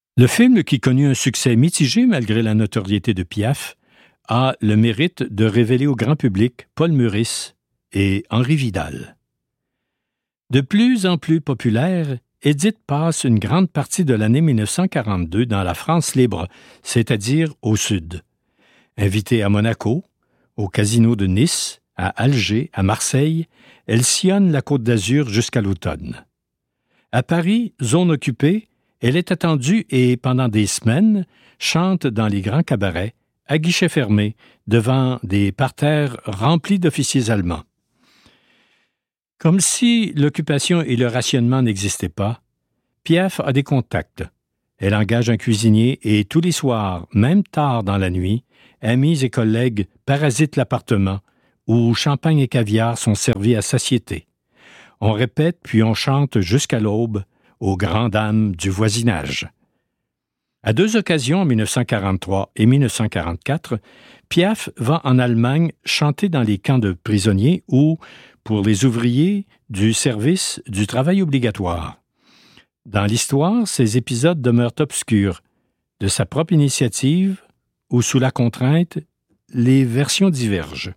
Le film, qui connut un succès mitigé malgré la notoriété de Piaf, a le mérite de révéler au grand public Paul Meurice et Henri Vidal. De plus en plus populaire, Édith passe une grande partie de l'année 1942 dans la France libre, c'est-à-dire au sud. Invitée à Monaco, au casino de Nice, à Alger, à Marseille, elle sillonne la Côte d'Azur jusqu'à l'automne. À Paris, zone occupée, elle est attendue et, pendant des semaines, chante dans les grands cabarets, à guichets fermés, devant des parterres remplis d'officiers allemands. Comme si l'occupation et le rationnement n'existaient pas, Piaf a des contacts. Elle engage un cuisinier et tous les soirs, même tard dans la nuit, amis et collègues parasitent l'appartement où champagne et caviar sont servis à satiété. On répète puis on chante jusqu'à l'aube aux grandes dames du voisinage. À 2 occasions, en 1943 et 1944, Piaf va en Allemagne chanter dans les camps de prisonniers ou, pour les ouvriers, du service du travail obligatoire. Dans l'histoire, ces épisodes demeurent obscurs. De sa propre initiative ou sous la contrainte, les versions divergent.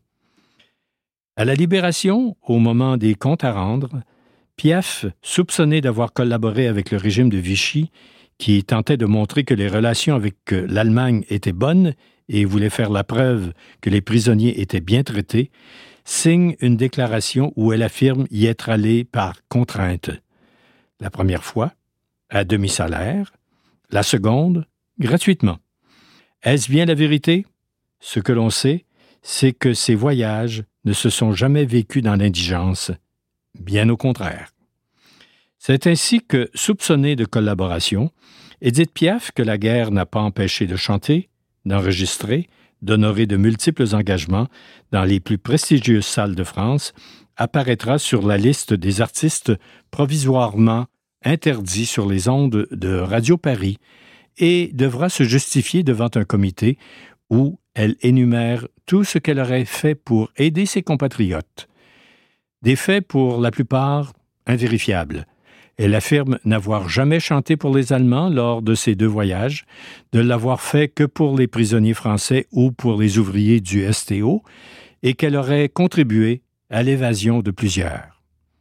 À la Libération, au moment des comptes à rendre, Piaf, soupçonné d'avoir collaboré avec le régime de Vichy, qui tentait de montrer que les relations avec l'Allemagne étaient bonnes et voulait faire la preuve que les prisonniers étaient bien traités, signe une déclaration où elle affirme y être allée par contrainte. La première fois, à demi-salaire, la seconde, gratuitement. Est-ce bien la vérité? Ce que l'on sait, c'est que ces voyages ne se sont jamais vécus dans l'indigence, bien au contraire. C'est ainsi que, soupçonnée de collaboration, Édith Piaf, que la guerre n'a pas empêché de chanter, d'enregistrer, d'honorer de multiples engagements dans les plus prestigieuses salles de France, apparaîtra sur la liste des artistes provisoirement interdits sur les ondes de Radio Paris et devra se justifier devant un comité où elle énumère tout ce qu'elle aurait fait pour aider ses compatriotes. Des faits pour la plupart invérifiables. Elle affirme n'avoir jamais chanté pour les Allemands lors de ses 2 voyages, de l'avoir fait que pour les prisonniers français ou pour les ouvriers du STO, et qu'elle aurait contribué à l'évasion de plusieurs.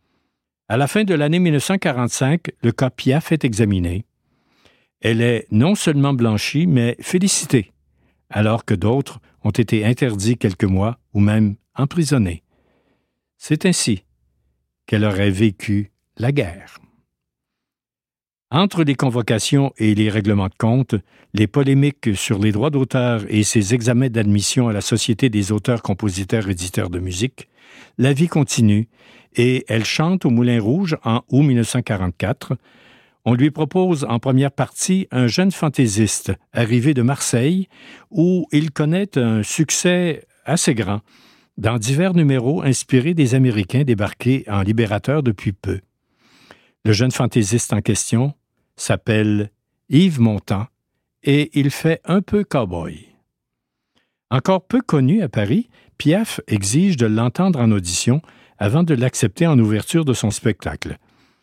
À la fin de l'année 1945, le cas Piaf est examiné. Elle est non seulement blanchie, mais félicitée, alors que d'autres ont été interdits quelques mois ou même emprisonnés. C'est ainsi qu'elle aurait vécu la guerre. Entre les convocations et les règlements de compte, les polémiques sur les droits d'auteur et ses examens d'admission à la Société des auteurs-compositeurs-éditeurs de musique, la vie continue et elle chante au Moulin Rouge en août 1944. On lui propose en première partie un jeune fantaisiste arrivé de Marseille où il connaît un succès assez grand dans divers numéros inspirés des Américains débarqués en Libérateur depuis peu. Le jeune fantaisiste en question s'appelle Yves Montand et il fait un peu cow-boy. Encore peu connu à Paris, Piaf exige de l'entendre en audition avant de l'accepter en ouverture de son spectacle.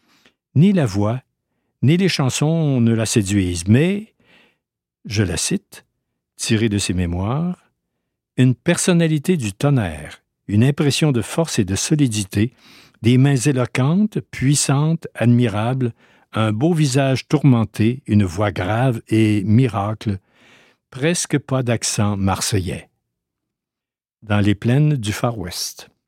Ni la voix, ni les chansons ne la séduisent, mais, je la cite, tirée de ses mémoires, « une personnalité du tonnerre, une impression de force et de solidité, des mains éloquentes, puissantes, admirables, un beau visage tourmenté, une voix grave et miracle, presque pas d'accent marseillais. » Dans les plaines du Far West.